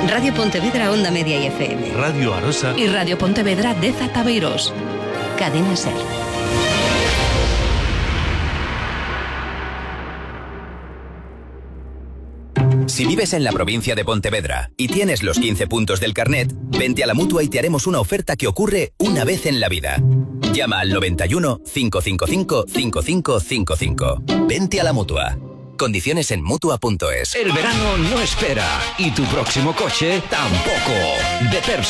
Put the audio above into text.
Radio Pontevedra Onda Media y FM. Radio Arosa y Radio Pontevedra de Zataveiros. Cadena SER. Si vives en la provincia de Pontevedra y tienes los 15 puntos del carnet, vente a la Mutua y te haremos una oferta que ocurre una vez en la vida. Llama al 91 555 5555. Vente a la Mutua. Condiciones en Mutua.es. El verano no espera y tu próximo coche tampoco.